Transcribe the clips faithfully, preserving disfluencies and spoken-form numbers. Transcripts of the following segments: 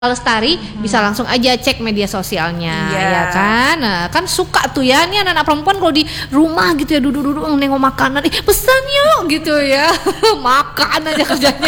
Lestari hmm. bisa langsung aja cek media sosialnya, yeah. ya kan? Nah, kan suka tuh ya, nih anak-anak perempuan kalau di rumah gitu ya duduk-duduk nengok makanan, eh pesan yuk gitu ya, makan aja kerjanya.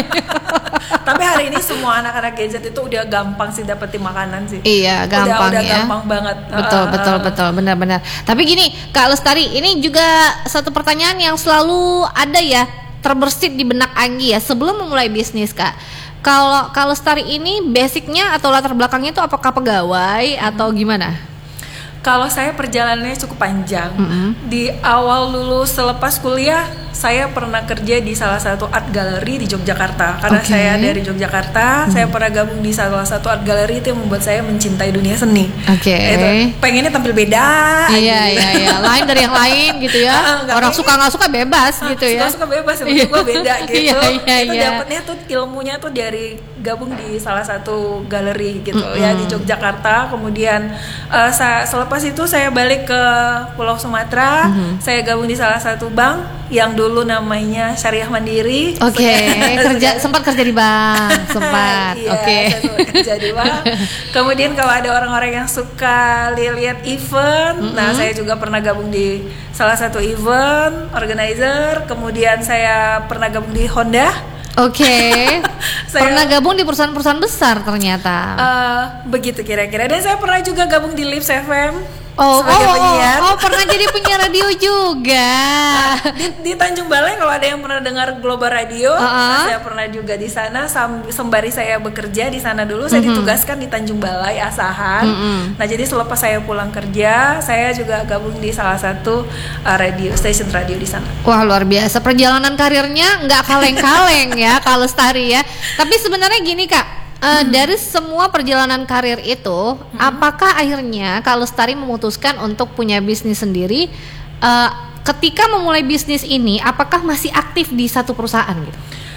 Tapi hari ini semua anak-anak gadget itu udah gampang sih dapetin makanan sih. Iya, gampang udah, udah ya. gampang banget. Betul, betul, betul, benar-benar. Tapi gini, Kak Lestari, ini juga satu pertanyaan yang selalu ada ya, terbersit di benak Anggi ya sebelum memulai bisnis, Kak. Kalau kalau Lestari ini basicnya atau latar belakangnya itu apakah pegawai hmm. atau gimana? Kalau saya perjalanannya cukup panjang. Mm-hmm. Di awal lulus selepas kuliah, saya pernah kerja di salah satu art gallery di Yogyakarta. Karena okay. saya dari Yogyakarta, mm-hmm. saya pernah gabung di salah satu art gallery itu yang membuat saya mencintai dunia seni. Oke. Okay. Pengennya tampil beda. Iya iya iya. Lain dari yang lain gitu ya. Orang suka nggak suka bebas ah, gitu ya. Suka suka bebas, sebenarnya gue beda gitu. Iya, iya, itu iya. dapetnya tuh ilmunya tuh dari gabung di salah satu galeri gitu mm-hmm. ya di Yogyakarta. Kemudian uh, sa- selepas itu saya balik ke Pulau Sumatera. Mm-hmm. Saya gabung di salah satu bank yang dulu namanya Syariah Mandiri. Oke, okay. kerja sempat kerja di bank, sempat. Iya, Oke. Okay. Saya kerja di bank. Kemudian kalau ada orang-orang yang suka lihat event, mm-hmm. nah saya juga pernah gabung di salah satu event organizer. Kemudian saya pernah gabung di Honda. Oke, okay. Pernah gabung di perusahaan-perusahaan besar ternyata. Uh, begitu kira-kira. Dan saya pernah juga gabung di Lips F M. Oh, sebagai oh, penyiar. Oh, oh, pernah jadi penyiar radio juga. Nah, di, di Tanjung Balai kalau ada yang pernah dengar Global Radio, uh-huh. saya pernah juga di sana. Sembari saya bekerja di sana dulu, mm-hmm. saya ditugaskan di Tanjung Balai Asahan. Mm-hmm. Nah, jadi selepas saya pulang kerja, saya juga gabung di salah satu uh, radio station radio di sana. Wah, luar biasa perjalanan karirnya, nggak kaleng-kaleng ya kalau Lestari ya. Tapi sebenarnya gini Kak. Uh, hmm. Dari semua perjalanan karir itu, hmm. apakah akhirnya Kak Lestari memutuskan untuk punya bisnis sendiri? Uh, ketika memulai bisnis ini, apakah masih aktif di satu perusahaan gitu?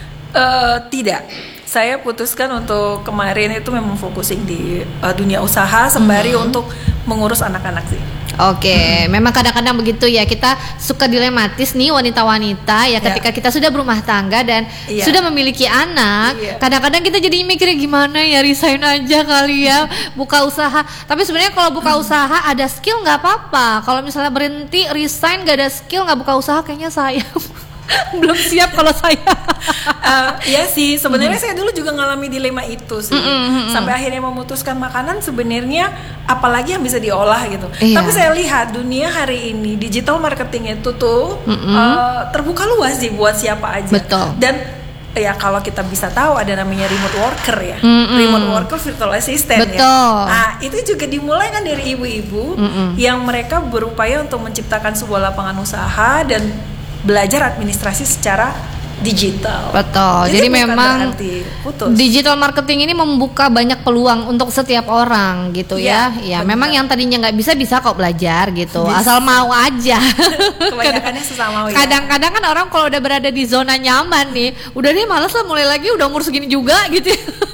Uh, tidak. Saya putuskan untuk kemarin itu memang fokusin di uh, dunia usaha sembari hmm. untuk mengurus anak-anak sih. Oke, okay. hmm. memang kadang-kadang begitu ya, kita suka dilematis nih wanita-wanita ya ketika yeah. kita sudah berumah tangga dan yeah. sudah memiliki anak, yeah. kadang-kadang kita jadi mikirnya gimana ya, resign aja kali ya, buka usaha. Tapi sebenarnya kalau buka hmm. usaha ada skill nggak apa-apa. Kalau misalnya berhenti resign nggak ada skill, nggak buka usaha, kayaknya sayang. Belum siap kalau saya. uh, ya sih, sebenarnya mm. saya dulu juga ngalami dilema itu sih. Mm-hmm. Sampai akhirnya memutuskan makanan sebenarnya apalagi yang bisa diolah gitu. Iya. Tapi saya lihat dunia hari ini digital marketing itu tuh mm-hmm. uh, terbuka luas sih buat siapa aja. Betul. Dan ya kalau kita bisa tahu ada namanya remote worker ya, mm-hmm. remote worker virtual assistant. Betul. Ya. Nah itu juga dimulai kan dari ibu-ibu mm-hmm. yang mereka berupaya untuk menciptakan sebuah lapangan usaha dan belajar administrasi secara digital. Betul. Jadi, Jadi memang putus. Digital marketing ini membuka banyak peluang untuk setiap orang gitu ya. Ya, ya memang yang tadinya nggak bisa bisa kok belajar gitu. Bisa. Asal mau aja. Kebanyakannya sesama ya. Kadang-kadang kan orang kalau udah berada di zona nyaman nih, udah deh malas lah mulai lagi, udah umur segini juga gitu.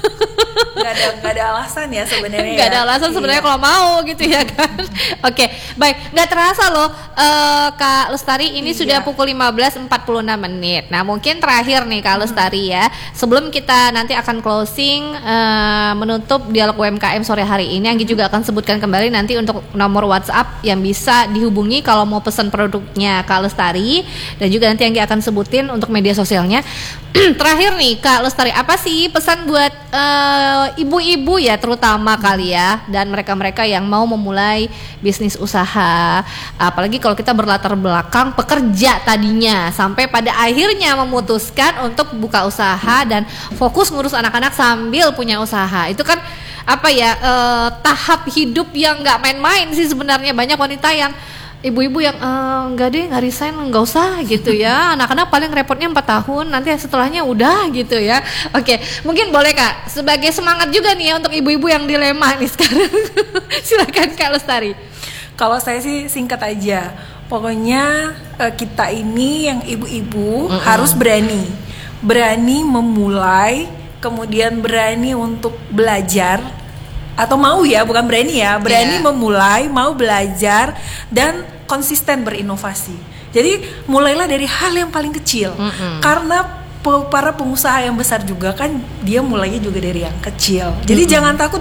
Gak ada, gak ada alasan ya sebenarnya. Gak ada alasan ya. Sebenarnya iya. kalau mau gitu ya kan. Oke, okay, baik. Gak terasa loh uh, Kak Lestari ini iya. sudah pukul lima belas empat puluh enam menit. Nah mungkin terakhir nih Kak Lestari hmm. ya, sebelum kita nanti akan closing uh, menutup dialog U M K M sore hari ini, Anggi juga akan sebutkan kembali nanti untuk nomor WhatsApp yang bisa dihubungi kalau mau pesan produknya Kak Lestari, dan juga nanti Anggi akan sebutin untuk media sosialnya. Terakhir nih Kak Lestari, apa sih pesan buat uh, ibu-ibu ya terutama kali ya, dan mereka-mereka yang mau memulai bisnis usaha, apalagi kalau kita berlatar belakang pekerja tadinya sampai pada akhirnya memutuskan untuk buka usaha dan fokus ngurus anak-anak sambil punya usaha. Itu kan apa ya, uh, tahap hidup yang nggak main-main sih sebenarnya. Banyak wanita yang ibu-ibu yang enggak deh, nggak resign, nggak usah gitu ya. Anak-anak paling repotnya empat tahun, nanti setelahnya udah gitu ya. Oke, mungkin boleh Kak sebagai semangat juga nih ya untuk ibu-ibu yang dilema nih sekarang. Silakan Kak Lestari. Kalau saya sih singkat aja, pokoknya kita ini yang ibu-ibu mm-hmm. harus berani, berani memulai, kemudian berani untuk belajar. Atau mau ya, bukan berani ya, berani yeah. memulai, mau belajar dan konsisten berinovasi. Jadi mulailah dari hal yang paling kecil. Mm-hmm. Karena pe- para pengusaha yang besar juga kan dia mulainya juga dari yang kecil. Jadi Mm-mm. jangan takut